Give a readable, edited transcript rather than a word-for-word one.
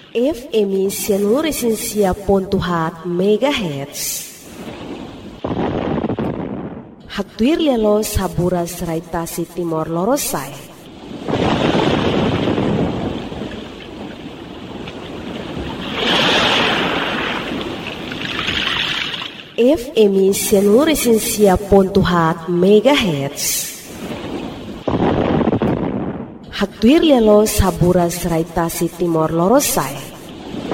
FM Sianuresensia.hat MHz. Haktuir lelo saburas raitasi Timor Lorosai. FM Sianuresensia.hat MHz. Haktuir lelo saburas raitasi Timor Lorosai.